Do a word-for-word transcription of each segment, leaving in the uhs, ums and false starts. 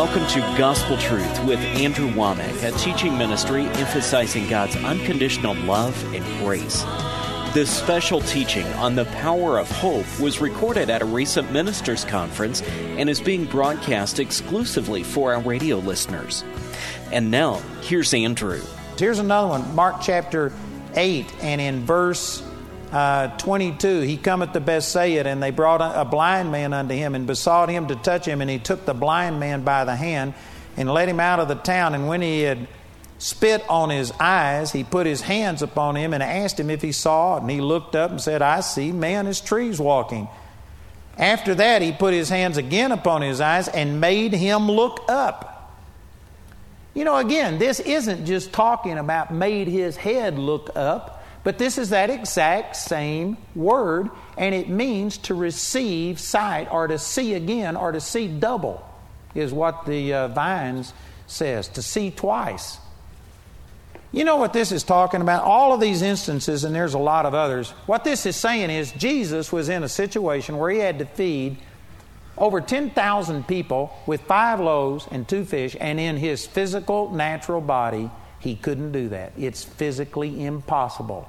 Welcome to Gospel Truth with Andrew Womack, a teaching ministry emphasizing God's unconditional love and grace. This special teaching on the power of hope was recorded at a recent ministers' conference and is being broadcast exclusively for our radio listeners. And now, here's Andrew. Here's another one, Mark chapter eight, and in verse uh, twenty-two, he cometh to Bethsaida, and they brought a, a blind man unto him, and besought him to touch him, and he took the blind man by the hand, and led him out of the town, and when he had spit on his eyes, he put his hands upon him, and asked him if he saw, and he looked up and said, I see man as trees walking. After that, he put his hands again upon his eyes, and made him look up. You know, again, this isn't just talking about made his head look up, but this is that exact same word, and it means to receive sight, or to see again, or to see double, is what the uh, Vines says, to see twice. You know what this is talking about? All of these instances, and there's a lot of others, what this is saying is Jesus was in a situation where he had to feed over ten thousand people with five loaves and two fish, and in his physical, natural body, he couldn't do that. It's physically impossible.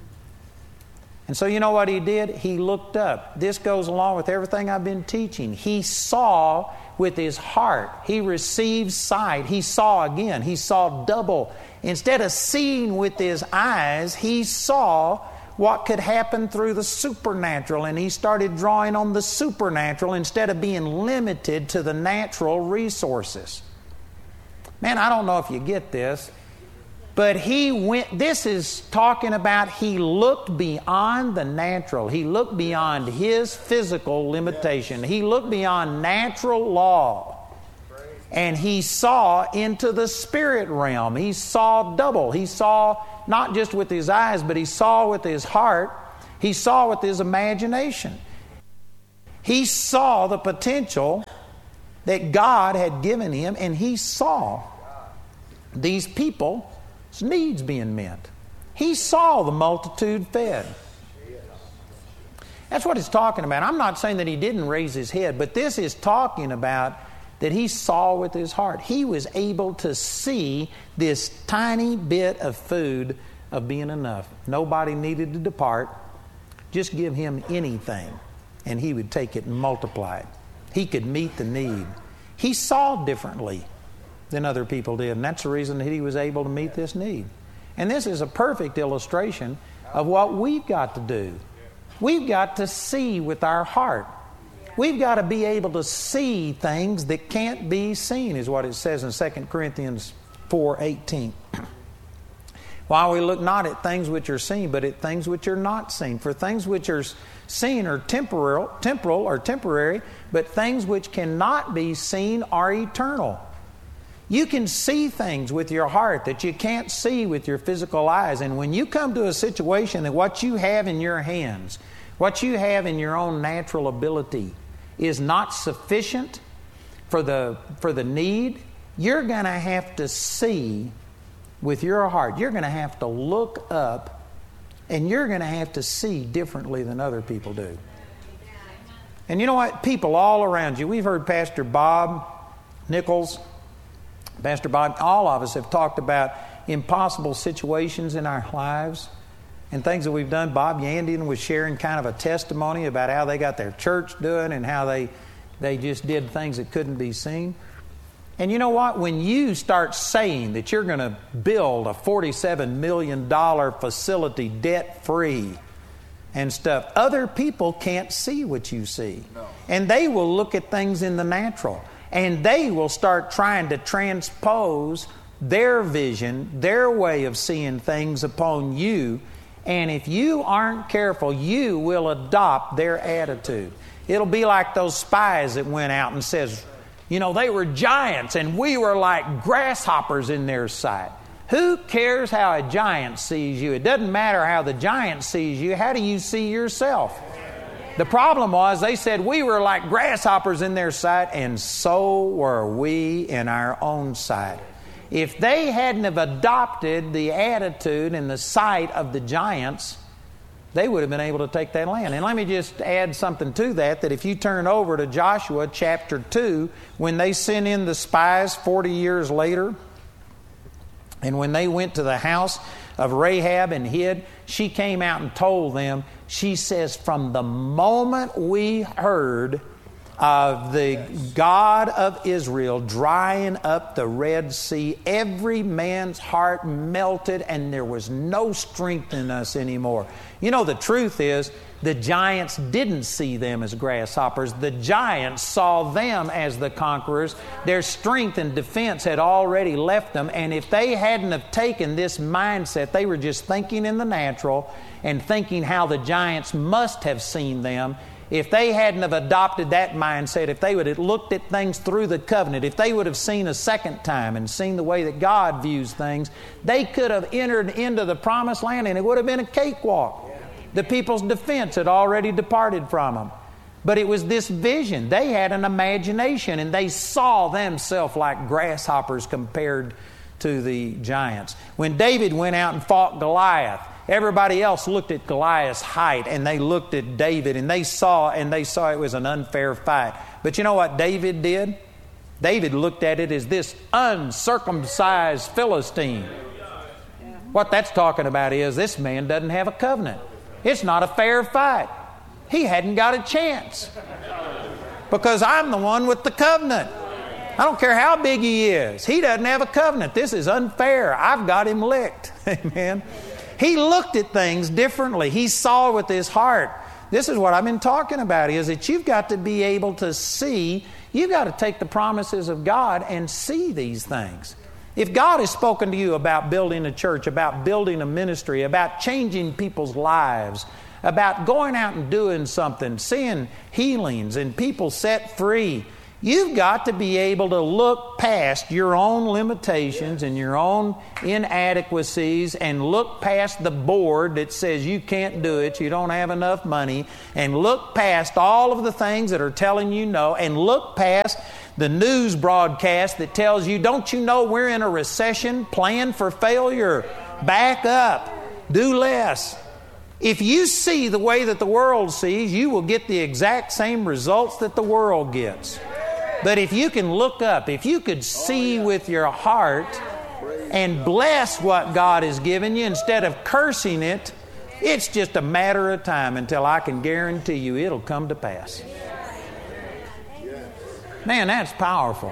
And so you know what he did? He looked up. This goes along with everything I've been teaching. He saw with his heart. He received sight. He saw again. He saw double. Instead of seeing with his eyes, he saw what could happen through the supernatural, and he started drawing on the supernatural instead of being limited to the natural resources. Man, I don't know if you get this, but he went, this is talking about he looked beyond the natural. He looked beyond his physical limitation. He looked beyond natural law. And he saw into the spirit realm. He saw double. He saw not just with his eyes, but he saw with his heart. He saw with his imagination. He saw the potential that God had given him, and he saw these people's needs being met. He saw the multitude fed. That's what it's talking about. I'm not saying that he didn't raise his head, but this is talking about that he saw with his heart. He was able to see this tiny bit of food of being enough. Nobody needed to depart. Just give him anything, and he would take it and multiply it. He could meet the need. He saw differently than other people did, and that's the reason that he was able to meet this need. And this is a perfect illustration of what we've got to do. We've got to see with our heart. We've got to be able to see things that can't be seen, is what it says in Second Corinthians four eighteen. While we look not at things which are seen, but at things which are not seen. For things which are seen are temporal, temporal or temporary, but things which cannot be seen are eternal. You can see things with your heart that you can't see with your physical eyes. And when you come to a situation that what you have in your hands, what you have in your own natural ability is not sufficient for the for the need, you're going to have to see with your heart. You're going to have to look up, and you're going to have to see differently than other people do. And you know what? People all around you, we've heard Pastor Bob Nichols, Pastor Bob, all of us have talked about impossible situations in our lives and things that we've done. Bob Yandian was sharing kind of a testimony about how they got their church doing and how they they just did things that couldn't be seen. And you know what? When you start saying that you're going to build a forty-seven million dollars facility debt-free and stuff, other people can't see what you see. No. And they will look at things in the natural. And they will start trying to transpose their vision, their way of seeing things upon you. And if you aren't careful, you will adopt their attitude. It'll be like those spies that went out and says, you know, they were giants and we were like grasshoppers in their sight. Who cares how a giant sees you? It doesn't matter how the giant sees you. How do you see yourself? The problem was they said we were like grasshoppers in their sight, and so were we in our own sight. If they hadn't have adopted the attitude and the sight of the giants, they would have been able to take that land. And let me just add something to that, that if you turn over to Joshua chapter two, when they sent in the spies forty years later, and when they went to the house of Rahab and hid, she came out and told them, she says, from the moment we heard of the God of Israel drying up the Red Sea, every man's heart melted and there was no strength in us anymore. You know, the truth is, the giants didn't see them as grasshoppers. The giants saw them as the conquerors. Their strength and defense had already left them, and if they hadn't have taken this mindset, they were just thinking in the natural and thinking how the giants must have seen them. If they hadn't have adopted that mindset, if they would have looked at things through the covenant, if they would have seen a second time and seen the way that God views things, they could have entered into the promised land and it would have been a cakewalk. The people's defense had already departed from them. But it was this vision. They had an imagination and they saw themselves like grasshoppers compared to the giants. When David went out and fought Goliath, everybody else looked at Goliath's height and they looked at David and they saw and they saw it was an unfair fight. But you know what David did? David looked at it as this uncircumcised Philistine. What that's talking about is this man doesn't have a covenant. It's not a fair fight. He hadn't got a chance because I'm the one with the covenant. I don't care how big he is. He doesn't have a covenant. This is unfair. I've got him licked. Amen. He looked at things differently. He saw with his heart. This is what I've been talking about, is that you've got to be able to see. You've got to take the promises of God and see these things. If God has spoken to you about building a church, about building a ministry, about changing people's lives, about going out and doing something, seeing healings and people set free, you've got to be able to look past your own limitations and your own inadequacies and look past the board that says you can't do it, you don't have enough money, and look past all of the things that are telling you no, and look past the news broadcast that tells you, don't you know we're in a recession, plan for failure, back up, do less. If you see the way that the world sees, you will get the exact same results that the world gets. But if you can look up, if you could see with your heart and bless what God has given you instead of cursing it, it's just a matter of time until I can guarantee you it'll come to pass. Man, that's powerful.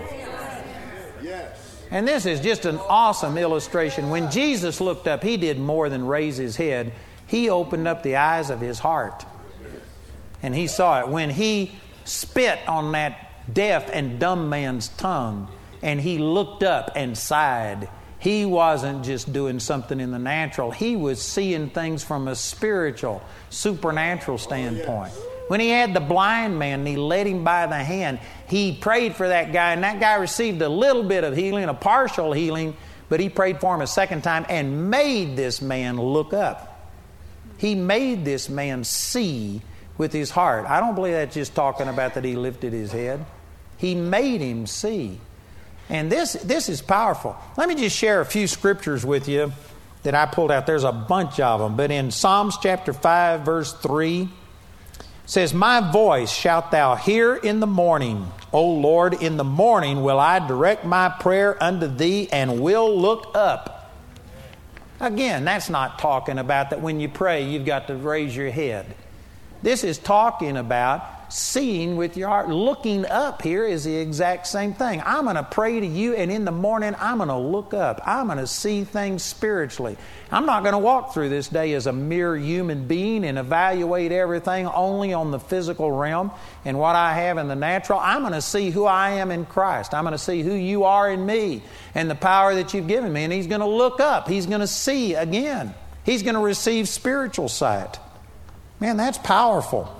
And this is just an awesome illustration. When Jesus looked up, He did more than raise His head. He opened up the eyes of His heart. And He saw it. When He spit on that deaf and dumb man's tongue and He looked up and sighed, He wasn't just doing something in the natural. He was seeing things from a spiritual, supernatural standpoint. When He had the blind man and He led him by the hand, He prayed for that guy, and that guy received a little bit of healing, a partial healing, but He prayed for him a second time and made this man look up. He made this man see with his heart. I don't believe that's just talking about that he lifted his head. He made him see. And this, this is powerful. Let me just share a few scriptures with you that I pulled out. There's a bunch of them. But in Psalms chapter five, verse three, it says, my voice shalt thou hear in the morning. O Lord, in the morning will I direct my prayer unto Thee and will look up. Again, that's not talking about that when you pray you've got to raise your head. This is talking about seeing with your heart. Looking up here is the exact same thing. I'm going to pray to you, and in the morning I'm going to look up. I'm going to see things spiritually. I'm not going to walk through this day as a mere human being and evaluate everything only on the physical realm and what I have in the natural. I'm going to see who I am in Christ. I'm going to see who you are in me and the power that you've given me. And He's going to look up. He's going to see again. He's going to receive spiritual sight. Man, that's powerful.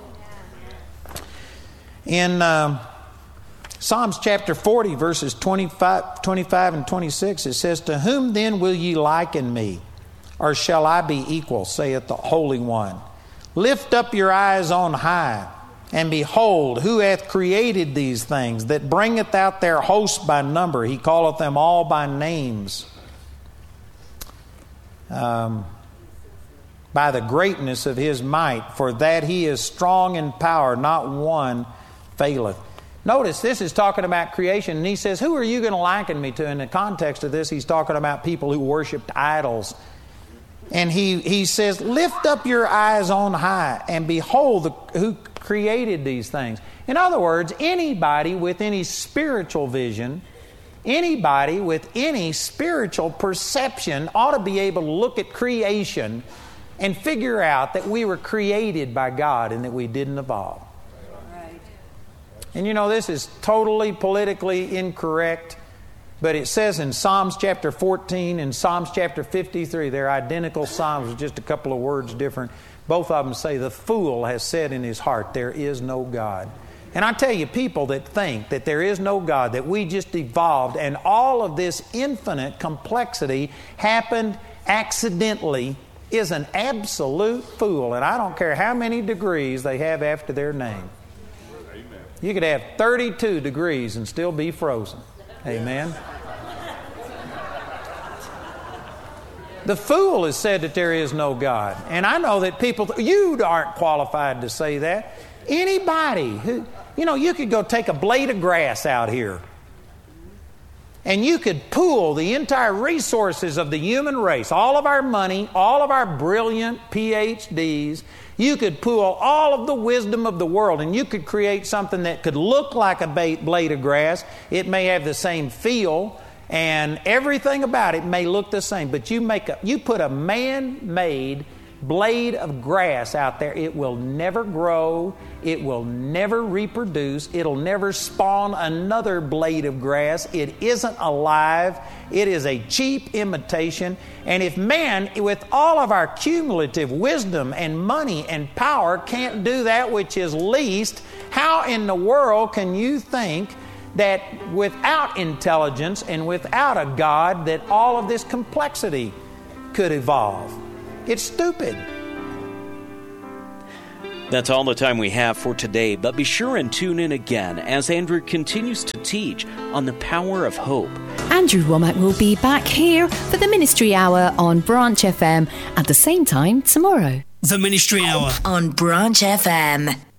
In uh, Psalms chapter forty, verses twenty-five, twenty-five and twenty-six, it says, to whom then will ye liken me? Or shall I be equal, saith the Holy One? Lift up your eyes on high, and behold, who hath created these things, that bringeth out their hosts by number? He calleth them all by names. Um, by the greatness of his might, for that he is strong in power, not one faileth. Notice this is talking about creation, and he says, who are you going to liken me to? In the context of this, he's talking about people who worshipped idols. And he, he says, lift up your eyes on high and behold the, who created these things. In other words, anybody with any spiritual vision, anybody with any spiritual perception ought to be able to look at creation and figure out that we were created by God and that we didn't evolve. Right. And you know, this is totally politically incorrect, but it says in Psalms chapter fourteen and Psalms chapter fifty-three, they're identical Psalms with just a couple of words different. Both of them say, the fool has said in his heart, there is no God. And I tell you, people that think that there is no God, that we just evolved, and all of this infinite complexity happened accidentally, is an absolute fool. And I don't care how many degrees they have after their name. Amen. You could have thirty-two degrees and still be frozen. Amen. The fool has said that there is no God. And I know that people, you aren't qualified to say that. Anybody who, you know, you could go take a blade of grass out here and you could pool the entire resources of the human race, all of our money, all of our brilliant P H Ds. You could pool all of the wisdom of the world and you could create something that could look like a blade of grass. It may have the same feel and everything about it may look the same, but you make a, you put a man-made blade of grass out there, it will never grow, it will never reproduce, it'll never spawn another blade of grass. It isn't alive. It is a cheap imitation. And if man, with all of our cumulative wisdom and money and power, can't do that which is least, how in the world can you think that without intelligence and without a God that all of this complexity could evolve? It's stupid. That's all the time we have for today, but be sure and tune in again as Andrew continues to teach on the power of hope. Andrew Wommack will be back here for the Ministry Hour on Branch F M at the same time tomorrow. The Ministry Hour on Branch F M.